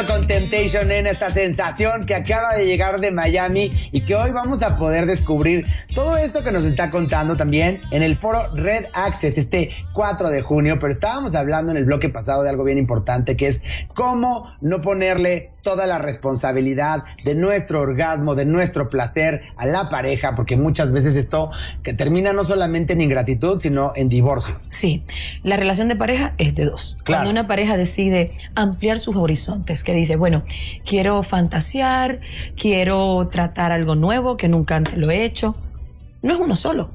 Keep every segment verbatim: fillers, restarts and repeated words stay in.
regreso con Temptation en esta sensación que acaba de llegar de Miami y que hoy vamos a poder descubrir todo esto que nos está contando también en el foro Red Access este cuatro de junio, pero estábamos hablando en el bloque pasado de algo bien importante, que es cómo no ponerle toda la responsabilidad de nuestro orgasmo, de nuestro placer a la pareja, porque muchas veces esto que termina no solamente en ingratitud, sino en divorcio. Sí, la relación de pareja es de dos. Claro. Cuando una pareja decide ampliar sus horizontes, que dice, bueno, quiero fantasear, quiero tratar algo nuevo que nunca antes lo he hecho, no es uno solo.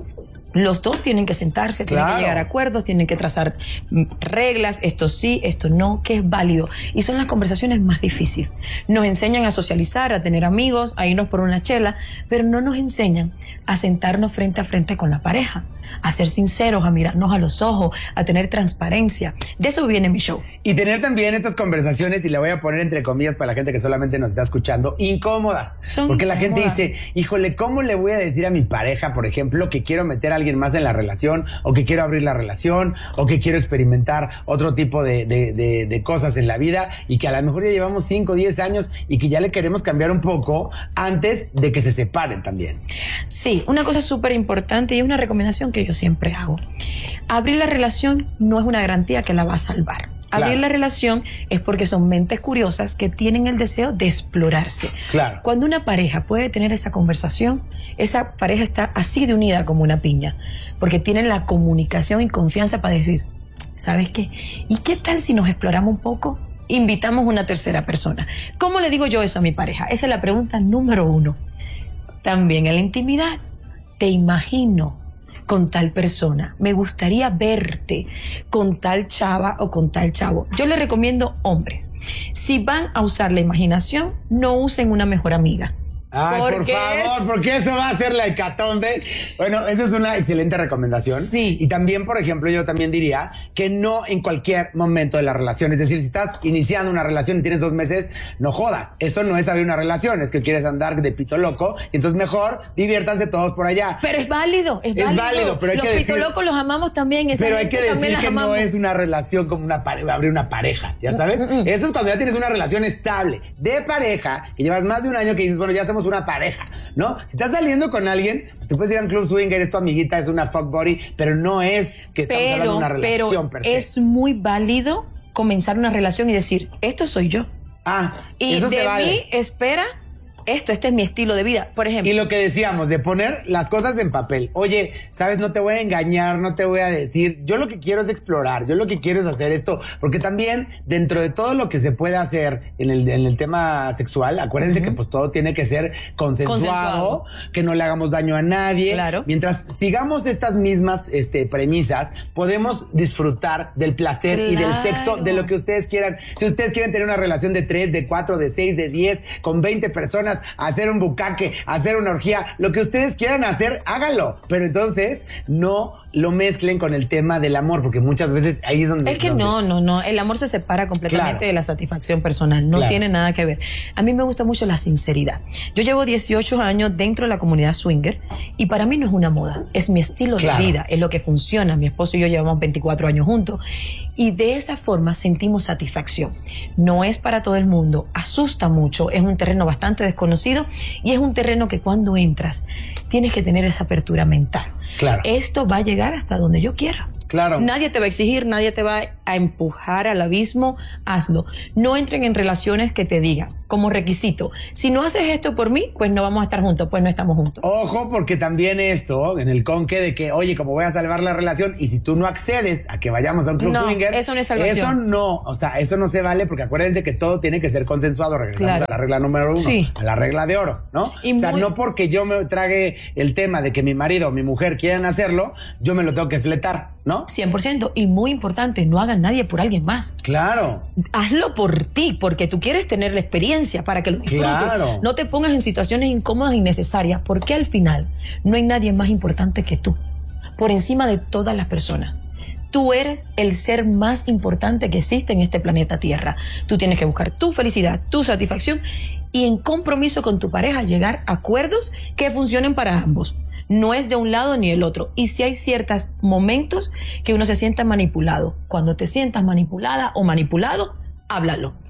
Los dos tienen que sentarse, Claro. tienen que llegar a acuerdos, tienen que trazar reglas, esto sí, esto no, que es válido. Y son las conversaciones más difíciles. Nos enseñan a socializar, a tener amigos, a irnos por una chela, pero no nos enseñan a sentarnos frente a frente con la pareja, a ser sinceros, a mirarnos a los ojos, a tener transparencia. De eso viene mi show. Y tener también estas conversaciones, y le voy a poner entre comillas para la gente que solamente nos está escuchando, incómodas. Son Porque la gente incómodas. dice, híjole, ¿cómo le voy a decir a mi pareja, por ejemplo, que quiero meter a alguien más en la relación, o que quiero abrir la relación, o que quiero experimentar otro tipo de, de, de, de cosas en la vida, y que a lo mejor ya llevamos cinco, diez años y que ya le queremos cambiar un poco antes de que se separen también? Sí, una cosa súper importante y es una recomendación que yo siempre hago. Abrir la relación no es una garantía que la va a salvar. Abrir Claro. la relación es porque son mentes curiosas que tienen el deseo de explorarse. Claro. Cuando una pareja puede tener esa conversación, esa pareja está así de unida como una piña, porque tienen la comunicación y confianza para decir, ¿sabes qué? ¿Y qué tal si nos exploramos un poco? Invitamos una tercera persona. ¿Cómo le digo yo eso a mi pareja? Esa es la pregunta número uno. También en la intimidad, te imagino con tal persona, me gustaría verte con tal chava o con tal chavo. Yo les recomiendo hombres, si van a usar la imaginación, no usen una mejor amiga. Ay, por Porque favor, es- porque eso va a ser la hecatombe. Bueno, esa es una excelente recomendación. Sí. Y también, por ejemplo, yo también diría que no en cualquier momento de la relación. Es decir, si estás iniciando una relación y tienes dos meses, no jodas. Eso no es abrir una relación, es que quieres andar de pito loco. Y entonces mejor diviértanse todos por allá. Pero es válido, es, Es válido. válido, pero hay los que decir- pitolocos los amamos también. Esa Pero hay gente que también decir las que no amamos. es una relación como una pareja, abrir una pareja, ¿ya sabes? Mm, mm, mm. Eso es cuando ya tienes una relación estable de pareja, que llevas más de un año que dices, bueno, ya somos una pareja, ¿no? Si estás saliendo con alguien, te puedes ir a un club swinger, es tu amiguita, es una fuck buddy, pero no es que estamos hablando de Pero, una relación pero per se. es muy válido comenzar una relación y decir, esto soy yo. Ah, Y eso de se vale. mí espera esto, este es mi estilo de vida. Por ejemplo, Y lo que decíamos, de poner las cosas en papel. Oye, sabes, no te voy a engañar, no te voy a decir. Yo lo que quiero es explorar, yo lo que quiero es hacer esto. Porque también, dentro de todo lo que se puede hacer en el, en el tema sexual, acuérdense Ujú. que pues todo tiene que ser consensuado, Consensuado. que no le hagamos daño a nadie. Claro. Mientras sigamos estas mismas este, premisas, podemos disfrutar del placer y del Claro. sexo, de lo que ustedes quieran. Si ustedes quieren tener una relación de tres, de cuatro, de seis, de diez, con veinte personas, hacer un bucaque, hacer una orgía, lo que ustedes quieran hacer, háganlo. Pero entonces, no lo mezclen con el tema del amor, porque muchas veces ahí es donde... es que no, no, no. El amor se separa completamente Claro. de la satisfacción personal. No Claro. tiene nada que ver. A mí me gusta mucho la sinceridad. Yo llevo dieciocho años dentro de la comunidad swinger y para mí no es una moda. Es mi estilo Claro. de vida. Es lo que funciona. Mi esposo y yo llevamos veinticuatro años juntos. Y de esa forma sentimos satisfacción. No es para todo el mundo. Asusta mucho. Es un terreno bastante desconocido y es un terreno que cuando entras tienes que tener esa apertura mental. Claro. Esto va a llegar hasta donde yo quiera. Claro. Nadie te va a exigir, nadie te va a empujar al abismo, hazlo. No entren en relaciones que te digan como requisito, si no haces esto por mí, pues no vamos a estar juntos, pues no estamos juntos. Ojo, porque también esto, en el conque de que, oye, como voy a salvar la relación, y si tú no accedes a que vayamos a un club No, swinger, eso no es salvación. Eso no, o sea, eso no se vale, porque acuérdense que todo tiene que ser consensuado. Regresamos Claro. a la regla número uno, Sí. a la regla de oro, ¿no? Y o sea, muy- no porque yo me trague el tema de que mi marido o mi mujer quieran hacerlo, yo me lo tengo que fletar, ¿no? cien por ciento. Y muy importante, no hagan nadie por alguien más. Claro. Hazlo por ti, porque tú quieres tener la experiencia para que lo disfrutes. Claro. No te pongas en situaciones incómodas e innecesarias, porque al final no hay nadie más importante que tú, por encima de todas las personas. Tú eres el ser más importante que existe en este planeta Tierra. Tú tienes que buscar tu felicidad, tu satisfacción y en compromiso con tu pareja llegar a acuerdos que funcionen para ambos. No es de un lado ni el otro. Y si hay ciertos momentos que uno se sienta manipulado, cuando te sientas manipulada o manipulado, háblalo.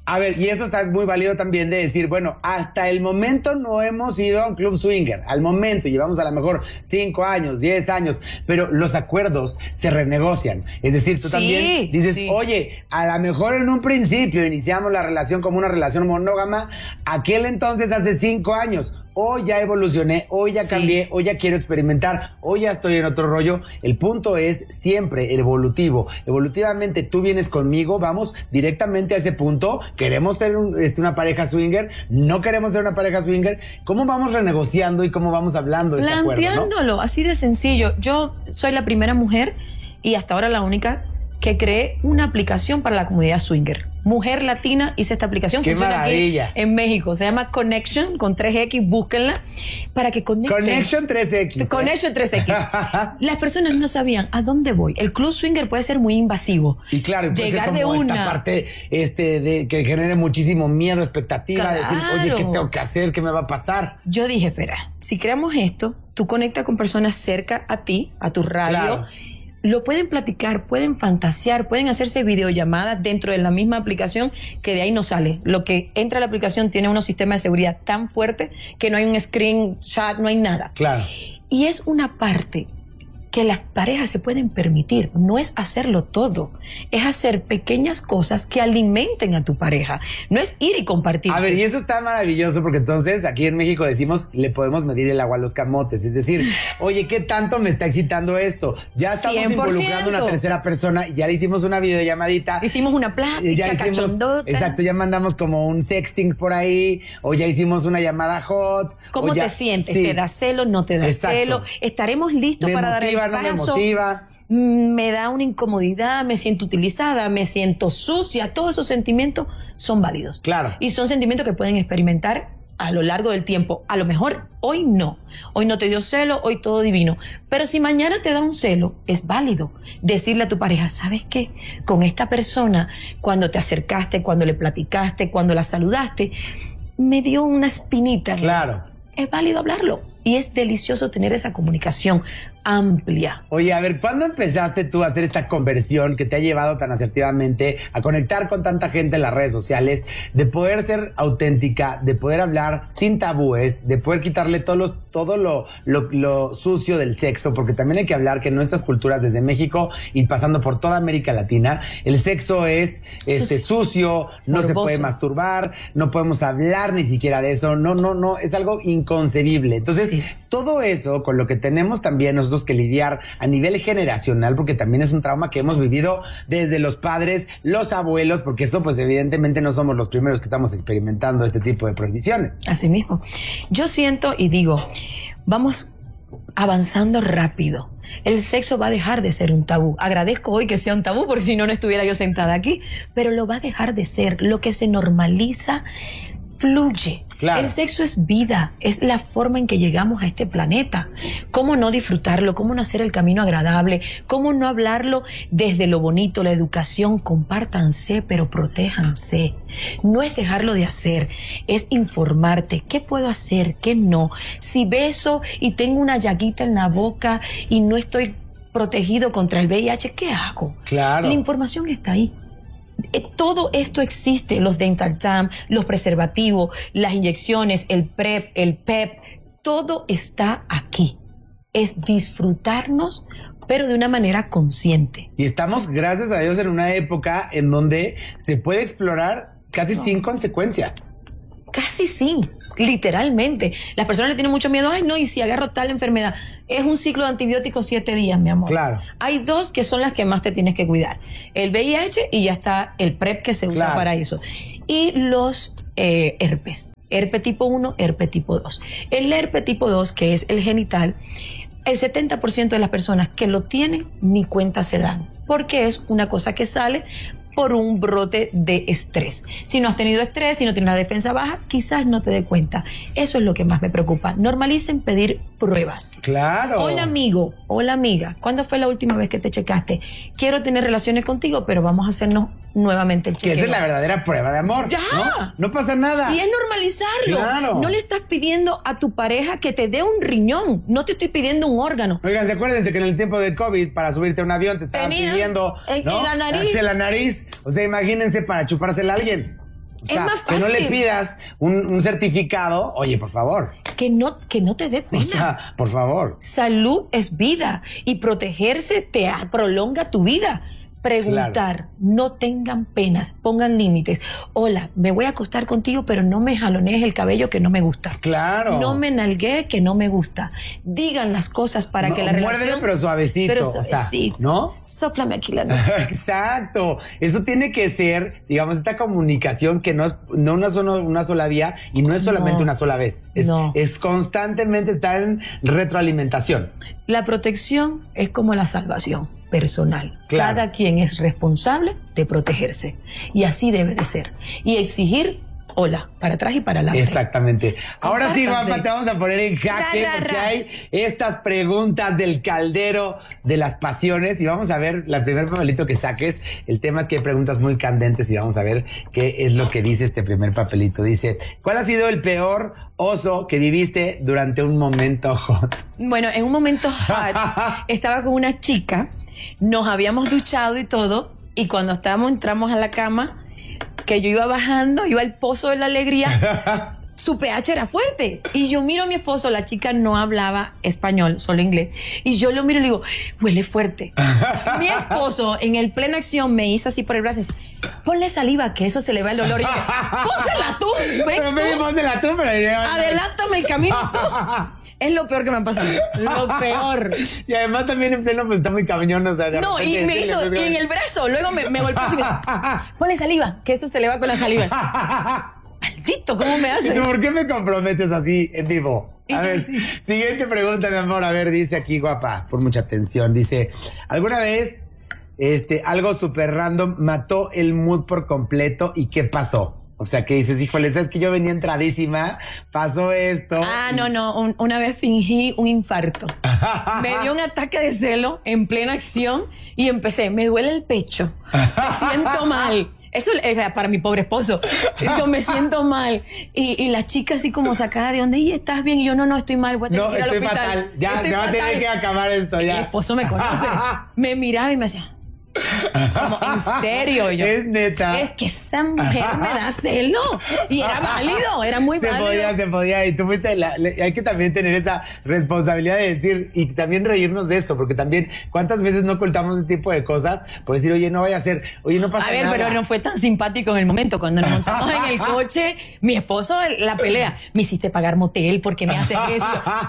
A ver, y eso está muy válido también de decir, bueno, hasta el momento no hemos ido a un club swinger, al momento, llevamos a lo mejor cinco años, diez años, pero los acuerdos se renegocian. Es decir, tú Sí, también dices, sí. oye, a lo mejor en un principio iniciamos la relación como una relación monógama, aquel entonces hace cinco años, hoy ya evolucioné, hoy ya Sí. cambié, hoy ya quiero experimentar, hoy ya estoy en otro rollo. El punto es siempre evolutivo. Evolutivamente tú vienes conmigo, vamos directamente a ese punto. Queremos ser un, este, una pareja swinger, no queremos ser una pareja swinger. ¿Cómo vamos renegociando y cómo vamos hablando de ese acuerdo, no? Planteándolo, así de sencillo. Yo soy la primera mujer y hasta ahora la única que creé una aplicación para la comunidad swinger. Mujer Latina hice esta aplicación. ¡Qué Funciona maravilla! aquí en México. Se llama Connection con tres equis. Búsquenla para que conecten. Connection tres equis. ¿eh? Connection tres equis. Las personas no sabían a dónde voy. El club swinger puede ser muy invasivo. Y claro, y puede llegar ser de como esta una. parte este, de, que genere muchísimo miedo, expectativa, Claro. decir, oye, ¿qué tengo que hacer? ¿Qué me va a pasar? Yo dije, espera, si creamos esto, tú conectas con personas cerca a ti, a tu radio. Claro. Lo pueden platicar, pueden fantasear, pueden hacerse videollamadas dentro de la misma aplicación, que de ahí no sale. Lo que entra a la aplicación tiene unos sistemas de seguridad tan fuertes que no hay un screenshot, no hay nada. Claro. Y es una parte que las parejas se pueden permitir. No es hacerlo todo, es hacer pequeñas cosas que alimenten a tu pareja. No es ir y compartir. A ver, y eso está maravilloso porque entonces aquí en México decimos, le podemos medir el agua a los camotes. Es decir, oye, ¿qué tanto me está excitando esto? Ya estamos cien por ciento. involucrando a una tercera persona, ya le hicimos una videollamadita. Hicimos una Y plática ya hicimos, cachondota. exacto, ya mandamos como un sexting por ahí, o ya hicimos una llamada hot. ¿Cómo o ya- te sientes? sí. ¿Te da celo? ¿No te da Exacto. celo? ¿Estaremos listos Me para dar el motiva, no me paso? motiva. Mm, Me da una incomodidad, me siento utilizada, me siento sucia. Todos esos sentimientos son válidos. Claro. Y son sentimientos que pueden experimentar a lo largo del tiempo. A lo mejor hoy no. Hoy no te dio celo, hoy todo divino. Pero si mañana te da un celo, es válido decirle a tu pareja, ¿sabes qué? Con esta persona, cuando te acercaste, cuando le platicaste, cuando la saludaste, me dio una espinita. Claro. Es válido hablarlo. Y es delicioso tener esa comunicación amplia. Oye, a ver, ¿cuándo empezaste tú a hacer esta conversión que te ha llevado tan asertivamente a conectar con tanta gente en las redes sociales, de poder ser auténtica, de poder hablar sin tabúes, de poder quitarle todo, los, todo lo, lo, lo sucio del sexo? Porque también hay que hablar que en nuestras culturas, desde México y pasando por toda América Latina, el sexo es este, sucio, no se morboso. puede masturbar, no podemos hablar ni siquiera de eso, no, no, no, es algo inconcebible. Entonces, Sí. todo eso con lo que tenemos también nosotros que lidiar a nivel generacional, porque también es un trauma que hemos vivido desde los padres, los abuelos, porque eso pues evidentemente no somos los primeros que estamos experimentando este tipo de prohibiciones. Así mismo. Yo siento y digo, vamos avanzando rápido. El sexo va a dejar de ser un tabú. Agradezco hoy que sea un tabú, porque si no, no estuviera yo sentada aquí. Pero lo va a dejar de ser. Lo que se normaliza fluye. Claro. El sexo es vida, es la forma en que llegamos a este planeta. ¿Cómo no disfrutarlo? ¿Cómo no hacer el camino agradable? ¿Cómo no hablarlo desde lo bonito, la educación? Compártanse, pero protéjanse. No es dejarlo de hacer, es informarte. ¿Qué puedo hacer? ¿Qué no? Si beso y tengo una llaguita en la boca y no estoy protegido contra el V I H, ¿qué hago? Claro. La información está ahí. Eh, Todo esto existe, los dental dam, los preservativos, las inyecciones, el PrEP, el P E P, todo está aquí. Es disfrutarnos, pero de una manera consciente. Y estamos, gracias a Dios, en una época en donde se puede explorar casi sin consecuencias. Casi sin, literalmente. Las personas le tienen mucho miedo. Ay, no, y si agarro tal enfermedad. Es un ciclo de antibióticos siete días, mi amor. Claro. Hay dos que son las que más te tienes que cuidar. El V I H y ya está el PrEP que se usa Claro. para eso. Y los eh, herpes. Herpes tipo uno, herpes tipo dos. El herpes tipo dos, que es el genital, el setenta por ciento de las personas que lo tienen ni cuenta se dan. Porque es una cosa que sale por un brote de estrés. Si no has tenido estrés, si no tienes la defensa baja, quizás no te dé cuenta. Eso es lo que más me preocupa. Normalicen pedir pruebas. Claro. Hola amigo, hola amiga, ¿cuándo fue la última vez que te checaste? Quiero tener relaciones contigo, pero vamos a hacernos nuevamente el Que chequeo. esa es la verdadera prueba de amor. Ya. No, no pasa nada. Y es normalizarlo. Claro. No le estás pidiendo a tu pareja que te dé un riñón. No te estoy pidiendo un órgano. Oigan, acuérdense que en el tiempo de COVID, para subirte a un avión, te estaban Tenía pidiendo en- ¿no? en la nariz. Hacia la nariz. O sea, imagínense para chupársela a alguien. O sea, es más que fácil. no le pidas un, un certificado, oye, por favor. Que no, que no te dé pena. O sea, por favor. Salud es vida y protegerse te prolonga tu vida. Preguntar, claro. No tengan penas, pongan límites. Hola, me voy a acostar contigo, pero no me jalonees el cabello que no me gusta. Claro. No me nalguee que no me gusta. Digan las cosas para no, que la relación... Muérdeme, pero suavecito. Pero suavecito. O sea, ¿no? Sóplame aquí la nuca. Exacto. Eso tiene que ser, digamos, esta comunicación que no es no una, sola, una sola vía y no es solamente no. una sola vez. Es, no. es constantemente estar en retroalimentación. La protección es como la salvación personal. Claro. Cada quien es responsable de protegerse. Y así debe de ser. Y exigir, hola, para atrás y para adelante. Exactamente. Ahora sí, guapa, te vamos a poner en jaque ra, ra, porque ra. hay estas preguntas del caldero de las pasiones y vamos a ver la primer papelito que saques. El tema es que hay preguntas muy candentes y vamos a ver qué es lo que dice este primer papelito. Dice, ¿cuál ha sido el peor oso que viviste durante un momento hot? Bueno, en un momento hot estaba con una chica. Nos habíamos duchado y todo, y cuando estábamos, entramos a la cama, que yo iba bajando, iba al pozo de la alegría, su pH era fuerte. Y yo miro a mi esposo, la chica no hablaba español, solo inglés, y yo lo miro y le digo, huele fuerte. Mi esposo, en el plena acción, me hizo así por el brazo y dice, ponle saliva, que eso se le va el olor. Y yo, pónsela tú, ven pero tú. Me pónsela tú, pero yo... Adelántame el camino tú. Es lo peor que me ha pasado. Lo peor. Y además también en pleno pues está muy cañón, o sea, de no, y me hizo, y en el brazo, luego me, me golpeó y me dijo, ponle saliva, que eso se le va con la saliva. Maldito, ¿cómo me hace? ¿Por qué me comprometes así en vivo? A ver, sí. Siguiente pregunta, mi amor. A ver, dice aquí, guapa, por mucha atención. Dice, ¿alguna vez este, algo súper random mató el mood por completo y qué pasó? O sea, que dices, híjole, es que yo venía entradísima, pasó esto. Ah, no, no, un, una vez fingí un infarto. Me dio un ataque de celo en plena acción y empecé, me duele el pecho, me siento mal. Eso era para mi pobre esposo. Yo me siento mal. Y, y la chica así como sacada de onda, ¿y estás bien? Y yo, no, no, estoy mal, voy a tener no, que ir al estoy hospital. Fatal. Ya, estoy se va fatal. a tener que acabar esto ya. Mi esposo me conoce. Me miraba y me decía, como, ¿en serio? Y yo, es neta. Es que esa mujer me da celo. Y era válido, era muy se válido. Se podía, se podía. Y tú fuiste, la, le, hay que también tener esa responsabilidad de decir, y también reírnos de eso, porque también, ¿cuántas veces no ocultamos ese tipo de cosas? Por decir, oye, no vaya a ser, oye, no pasa nada. A ver, nada. Pero no fue tan simpático en el momento. Cuando nos montamos en el coche, mi esposo, la pelea, me hiciste pagar motel porque me haces eso.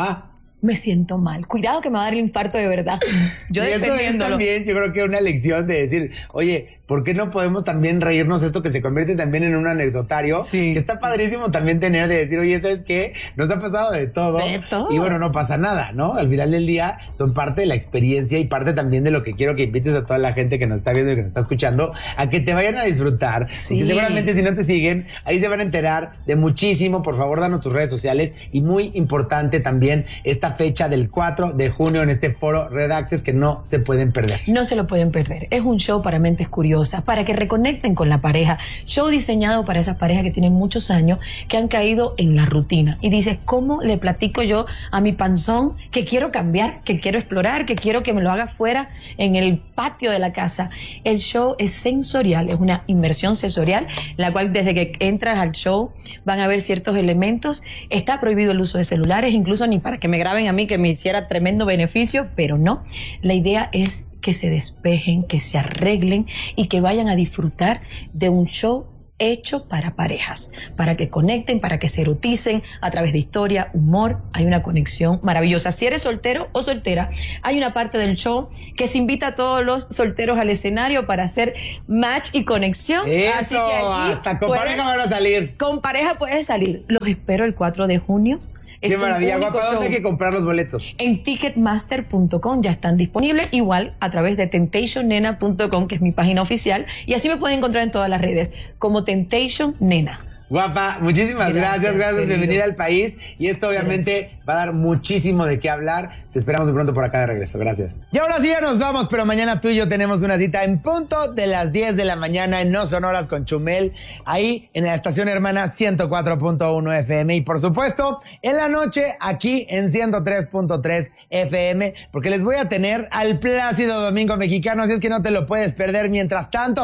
Me siento mal. Cuidado que me va a dar el infarto de verdad. Yo y defendiéndolo. Eso es también, yo creo que una lección de decir, oye, ¿por qué no podemos también reírnos esto que se convierte también en un anecdotario? Sí, que está sí. padrísimo también tener de decir, oye, ¿sabes qué? Nos ha pasado de todo. De todo. Y bueno, no pasa nada, ¿no? Al final del día son parte de la experiencia y parte también de lo que quiero que invites a toda la gente que nos está viendo y que nos está escuchando a que te vayan a disfrutar. Sí. Porque seguramente si no te siguen, ahí se van a enterar de muchísimo. Por favor, danos tus redes sociales. Y muy importante también esta fecha del cuatro de junio en este foro Red Access que no se pueden perder. No se lo pueden perder. Es un show para mentes curiosas, para que reconecten con la pareja. Show diseñado para esas parejas que tienen muchos años, que han caído en la rutina. Y dices, ¿cómo le platico yo a mi panzón que quiero cambiar, que quiero explorar, que quiero que me lo haga fuera en el patio de la casa? El show es sensorial, es una inmersión sensorial, la cual desde que entras al show van a ver ciertos elementos. Está prohibido el uso de celulares, incluso ni para que me graben a mí, que me hiciera tremendo beneficio, pero no. La idea es que se despejen, que se arreglen y que vayan a disfrutar de un show hecho para parejas, para que conecten, para que se eroticen a través de historia, humor. Hay una conexión maravillosa. Si eres soltero o soltera, hay una parte del show que se invita a todos los solteros al escenario para hacer match y conexión. Eso, así que aquí hasta con pueden, pareja van a salir. Con pareja puedes salir. Los espero el cuatro de junio. Qué Es maravilla, guapa. ¿Dónde show. hay que comprar los boletos? En ticketmaster punto com ya están disponibles, igual a través de temptation nena punto com, que es mi página oficial, y así me pueden encontrar en todas las redes como Temptation Nena. Guapa, muchísimas gracias, gracias, gracias bienvenida al país. Y esto obviamente gracias. Va a dar muchísimo de qué hablar. Te esperamos muy pronto por acá de regreso, gracias. Y ahora sí ya nos vamos, pero mañana tú y yo tenemos una cita en punto de las diez de la mañana en No Sonoras con Chumel, ahí en la estación hermana ciento cuatro punto uno F M y por supuesto en la noche aquí en ciento tres punto tres F M, porque les voy a tener al Plácido Domingo Mexicano, así es que no te lo puedes perder. Mientras tanto,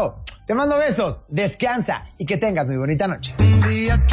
Te mando besos, descansa y que tengas muy bonita noche.